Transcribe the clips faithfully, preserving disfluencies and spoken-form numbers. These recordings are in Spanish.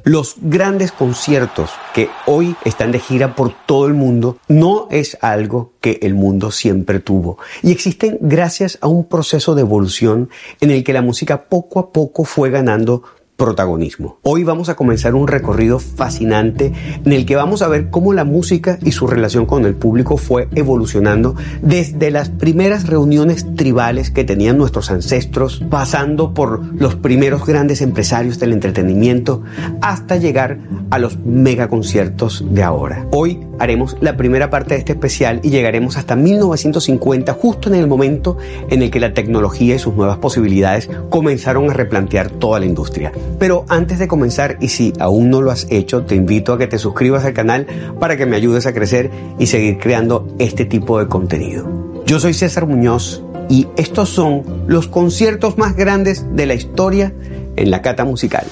Los grandes conciertos que hoy están de gira por todo el mundo no es algo que el mundo siempre tuvo y existen gracias a un proceso de evolución en el que la música poco a poco fue ganando protagonismo. Hoy vamos a comenzar un recorrido fascinante en el que vamos a ver cómo la música y su relación con el público fue evolucionando desde las primeras reuniones tribales que tenían nuestros ancestros, pasando por los primeros grandes empresarios del entretenimiento, hasta llegar a los megaconciertos de ahora. Hoy haremos la primera parte de este especial y llegaremos hasta mil novecientos cincuenta, justo en el momento en el que la tecnología y sus nuevas posibilidades comenzaron a replantear toda la industria. Pero antes de comenzar, y si aún no lo has hecho, te invito a que te suscribas al canal para que me ayudes a crecer y seguir creando este tipo de contenido. Yo soy César Muñoz y estos son los conciertos más grandes de la historia en la Cata Musical.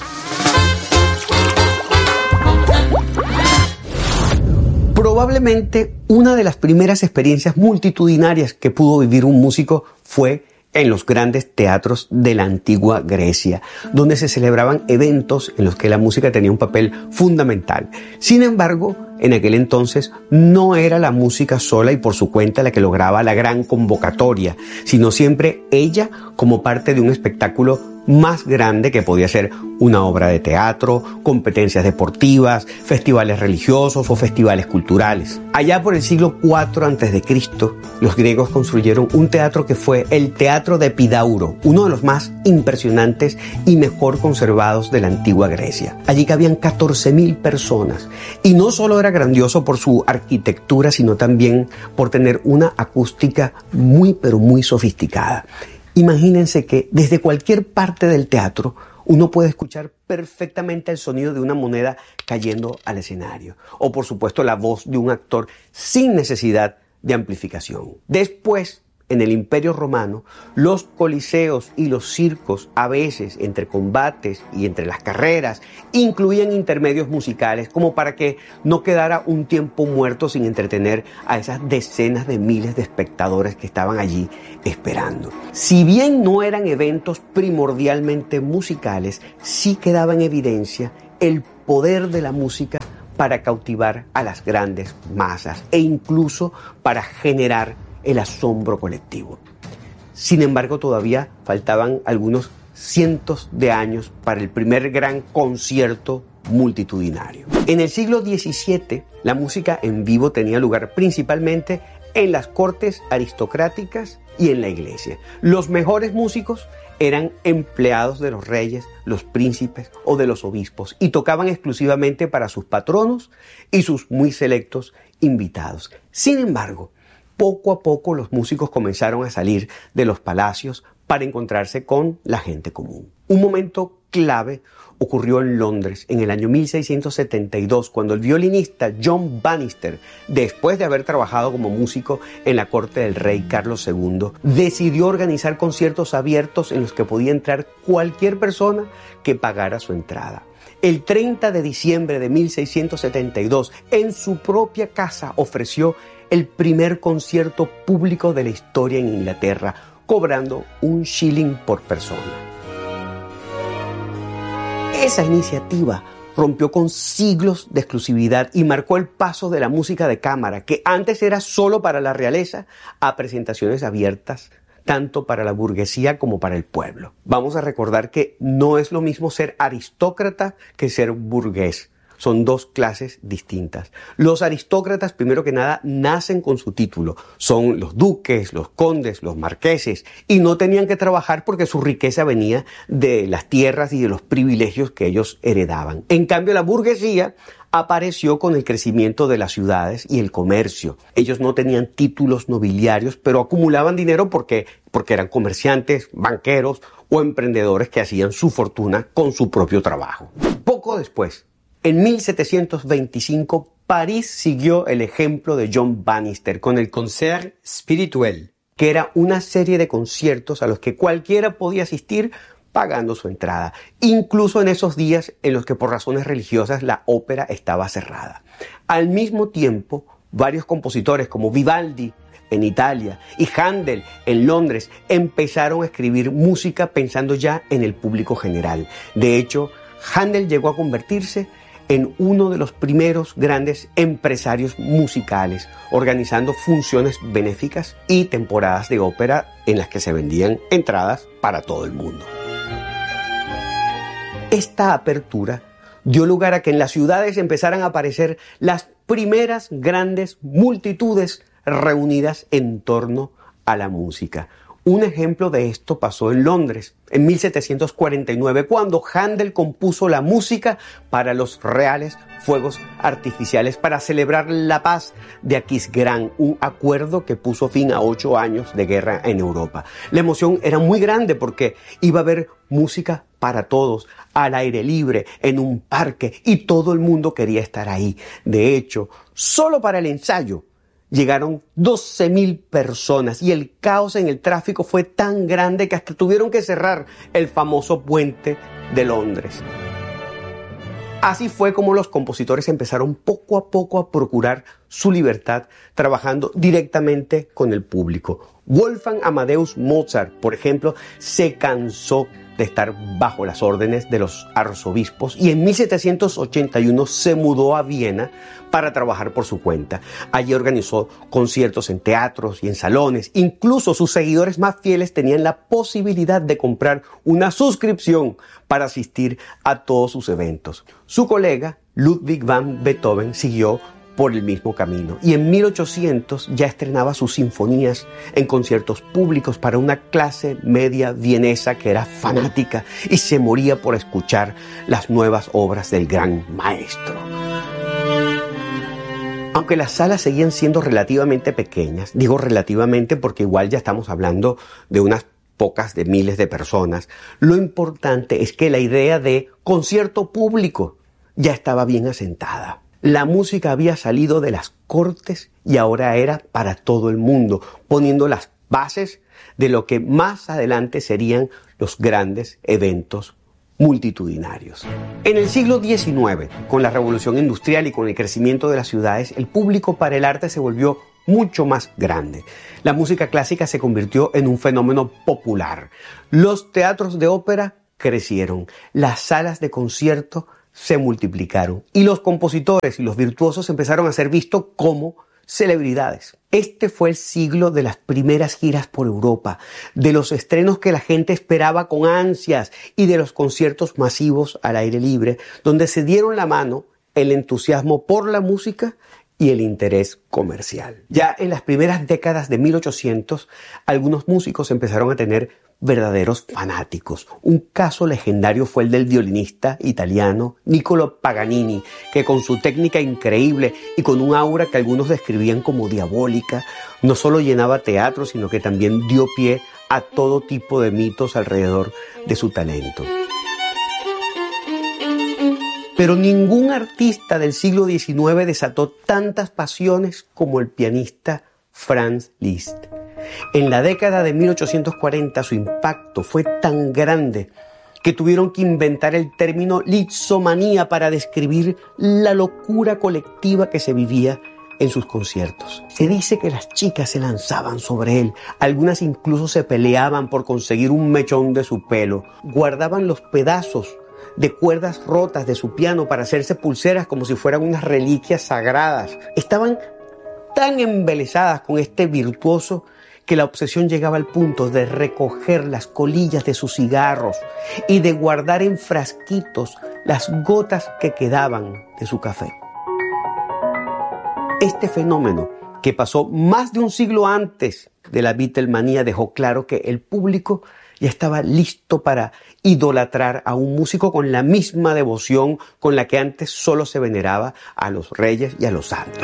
Probablemente una de las primeras experiencias multitudinarias que pudo vivir un músico fue en los grandes teatros de la antigua Grecia, donde se celebraban eventos en los que la música tenía un papel fundamental. Sin embargo, en aquel entonces no era la música sola y por su cuenta la que lograba la gran convocatoria, sino siempre ella como parte de un espectáculo más grande que podía ser una obra de teatro, competencias deportivas, festivales religiosos o festivales culturales. Allá por el siglo cuatro antes de Cristo, los griegos construyeron un teatro que fue el Teatro de Epidauro, uno de los más impresionantes y mejor conservados de la antigua Grecia. Allí cabían catorce mil personas y no solo era grandioso por su arquitectura, sino también por tener una acústica muy pero muy sofisticada. Imagínense que desde cualquier parte del teatro uno puede escuchar perfectamente el sonido de una moneda cayendo al escenario. O por supuesto la voz de un actor sin necesidad de amplificación. Después, en el Imperio Romano, los coliseos y los circos, a veces entre combates y entre las carreras, incluían intermedios musicales como para que no quedara un tiempo muerto sin entretener a esas decenas de miles de espectadores que estaban allí esperando. Si bien no eran eventos primordialmente musicales, sí quedaba en evidencia el poder de la música para cautivar a las grandes masas e incluso para generar el asombro colectivo. Sin embargo, todavía faltaban algunos cientos de años para el primer gran concierto multitudinario. En el siglo diecisiete, la música en vivo tenía lugar principalmente en las cortes aristocráticas y en la iglesia. Los mejores músicos eran empleados de los reyes, los príncipes o de los obispos y tocaban exclusivamente para sus patronos y sus muy selectos invitados. Sin embargo, poco a poco los músicos comenzaron a salir de los palacios para encontrarse con la gente común. Un momento clave ocurrió en Londres en el año mil seiscientos setenta y dos, cuando el violinista John Bannister, después de haber trabajado como músico en la corte del rey Carlos segundo, decidió organizar conciertos abiertos en los que podía entrar cualquier persona que pagara su entrada. El treinta de diciembre de mil seiscientos setenta y dos, en su propia casa, ofreció el primer concierto público de la historia en Inglaterra, cobrando un shilling por persona. Esa iniciativa rompió con siglos de exclusividad y marcó el paso de la música de cámara, que antes era solo para la realeza, a presentaciones abiertas, tanto para la burguesía como para el pueblo. Vamos a recordar que no es lo mismo ser aristócrata que ser burgués. Son dos clases distintas. Los aristócratas, primero que nada, nacen con su título. Son los duques, los condes, los marqueses, y no tenían que trabajar porque su riqueza venía de las tierras y de los privilegios que ellos heredaban. En cambio, la burguesía apareció con el crecimiento de las ciudades y el comercio. Ellos no tenían títulos nobiliarios, pero acumulaban dinero porque, porque eran comerciantes, banqueros o emprendedores que hacían su fortuna con su propio trabajo. Poco después, en mil setecientos veinticinco, París siguió el ejemplo de John Bannister con el Concert Spirituel, que era una serie de conciertos a los que cualquiera podía asistir pagando su entrada, incluso en esos días en los que por razones religiosas la ópera estaba cerrada. Al mismo tiempo, varios compositores como Vivaldi en Italia y Händel en Londres empezaron a escribir música pensando ya en el público general. De hecho, Händel llegó a convertirse en uno de los primeros grandes empresarios musicales, organizando funciones benéficas y temporadas de ópera en las que se vendían entradas para todo el mundo. Esta apertura dio lugar a que en las ciudades empezaran a aparecer las primeras grandes multitudes reunidas en torno a la música. Un ejemplo de esto pasó en Londres en mil setecientos cuarenta y nueve, cuando Händel compuso la música para los reales fuegos artificiales para celebrar la paz de Aquisgrán, un acuerdo que puso fin a ocho años de guerra en Europa. La emoción era muy grande porque iba a haber música para todos, al aire libre, en un parque, y todo el mundo quería estar ahí. De hecho, solo para el ensayo llegaron doce mil personas y el caos en el tráfico fue tan grande que hasta tuvieron que cerrar el famoso puente de Londres. Así fue como los compositores empezaron poco a poco a procurar su libertad, trabajando directamente con el público. Wolfgang Amadeus Mozart, por ejemplo, se cansó de estar bajo las órdenes de los arzobispos y en mil setecientos ochenta y uno se mudó a Viena para trabajar por su cuenta. Allí organizó conciertos en teatros y en salones. Incluso sus seguidores más fieles tenían la posibilidad de comprar una suscripción para asistir a todos sus eventos. Su colega Ludwig van Beethoven siguió por el mismo camino y en mil ochocientos ya estrenaba sus sinfonías en conciertos públicos para una clase media vienesa que era fanática y se moría por escuchar las nuevas obras del gran maestro. Aunque las salas seguían siendo relativamente pequeñas, digo relativamente porque igual ya estamos hablando de unas pocas de miles de personas, lo importante es que la idea de concierto público ya estaba bien asentada. La música había salido de las cortes y ahora era para todo el mundo, poniendo las bases de lo que más adelante serían los grandes eventos multitudinarios. En el siglo diecinueve, con la revolución industrial y con el crecimiento de las ciudades, el público para el arte se volvió mucho más grande. La música clásica se convirtió en un fenómeno popular. Los teatros de ópera crecieron, las salas de concierto se multiplicaron y los compositores y los virtuosos empezaron a ser vistos como celebridades. Este fue el siglo de las primeras giras por Europa, de los estrenos que la gente esperaba con ansias y de los conciertos masivos al aire libre, donde se dieron la mano el entusiasmo por la música y el interés comercial. Ya en las primeras décadas de mil ochocientos, algunos músicos empezaron a tener verdaderos fanáticos. Un caso legendario fue el del violinista italiano Niccolo Paganini, que con su técnica increíble y con un aura que algunos describían como diabólica, no solo llenaba teatro, sino que también dio pie a todo tipo de mitos alrededor de su talento. Pero ningún artista del siglo diecinueve desató tantas pasiones como el pianista Franz Liszt. En la década de mil ochocientos cuarenta su impacto fue tan grande que tuvieron que inventar el término lisztomanía para describir la locura colectiva que se vivía en sus conciertos. Se dice que las chicas se lanzaban sobre él, algunas incluso se peleaban por conseguir un mechón de su pelo, guardaban los pedazos de cuerdas rotas de su piano para hacerse pulseras como si fueran unas reliquias sagradas. Estaban tan embelesadas con este virtuoso que la obsesión llegaba al punto de recoger las colillas de sus cigarros y de guardar en frasquitos las gotas que quedaban de su café. Este fenómeno, que pasó más de un siglo antes de la Beatlemanía, dejó claro que el público ya estaba listo para idolatrar a un músico con la misma devoción con la que antes solo se veneraba a los reyes y a los santos.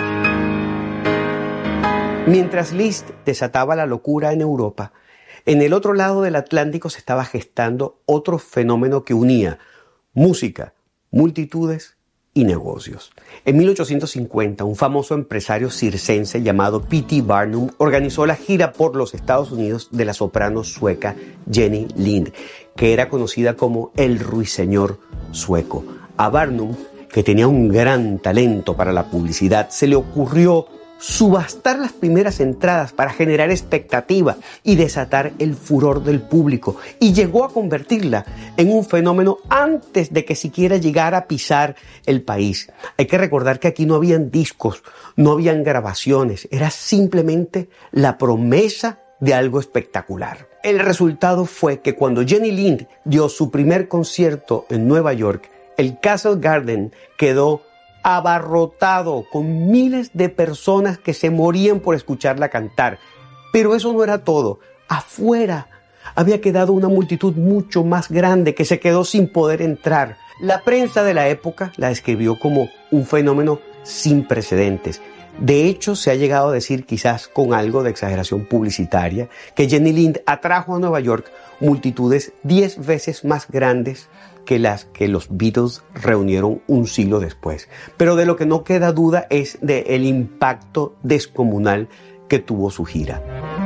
Mientras Liszt desataba la locura en Europa, en el otro lado del Atlántico se estaba gestando otro fenómeno que unía música, multitudes y negocios. En mil ochocientos cincuenta, un famoso empresario circense llamado P T Barnum organizó la gira por los Estados Unidos de la soprano sueca Jenny Lind, que era conocida como el ruiseñor sueco. A Barnum, que tenía un gran talento para la publicidad, se le ocurrió subastar las primeras entradas para generar expectativa y desatar el furor del público, y llegó a convertirla en un fenómeno antes de que siquiera llegara a pisar el país. Hay que recordar que aquí no habían discos, no habían grabaciones, era simplemente la promesa de algo espectacular. El resultado fue que cuando Jenny Lind dio su primer concierto en Nueva York, el Castle Garden quedó abarrotado con miles de personas que se morían por escucharla cantar. Pero eso no era todo. Afuera había quedado una multitud mucho más grande que se quedó sin poder entrar. La prensa de la época la describió como un fenómeno sin precedentes. De hecho, se ha llegado a decir, quizás con algo de exageración publicitaria, que Jenny Lind atrajo a Nueva York multitudes diez veces más grandes que las que los Beatles reunieron un siglo después. Pero de lo que no queda duda es del impacto descomunal que tuvo su gira.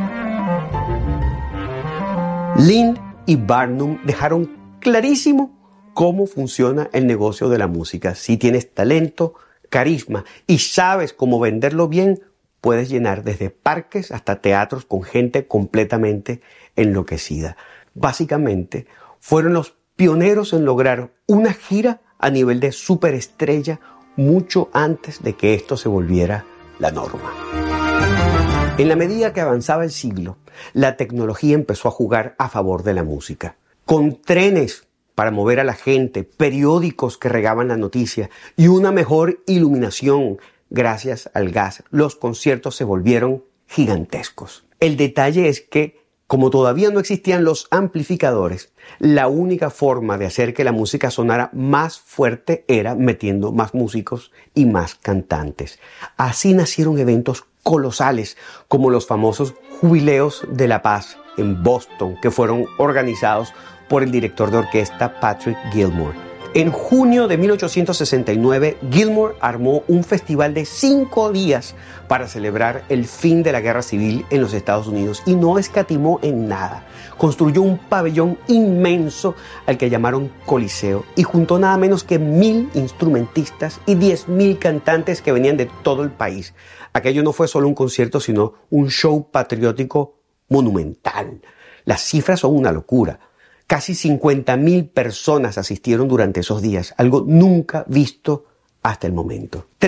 Lind y Barnum dejaron clarísimo cómo funciona el negocio de la música. Si tienes talento, carisma y sabes cómo venderlo bien, puedes llenar desde parques hasta teatros con gente completamente enloquecida. Básicamente, fueron los pioneros en lograr una gira a nivel de superestrella mucho antes de que esto se volviera la norma. En la medida que avanzaba el siglo, la tecnología empezó a jugar a favor de la música. Con trenes para mover a la gente, periódicos que regaban la noticia y una mejor iluminación gracias al gas, los conciertos se volvieron gigantescos. El detalle es que, como todavía no existían los amplificadores, la única forma de hacer que la música sonara más fuerte era metiendo más músicos y más cantantes. Así nacieron eventos colosales como los famosos Jubileos de la Paz en Boston, que fueron organizados por el director de orquesta Patrick Gilmore. En junio de mil ochocientos sesenta y nueve, Gilmore armó un festival de cinco días para celebrar el fin de la guerra civil en los Estados Unidos y no escatimó en nada. Construyó un pabellón inmenso al que llamaron Coliseo y juntó nada menos que mil instrumentistas y diez mil cantantes que venían de todo el país. Aquello no fue solo un concierto, sino un show patriótico monumental. Las cifras son una locura. Casi cincuenta mil personas asistieron durante esos días, algo nunca visto hasta el momento.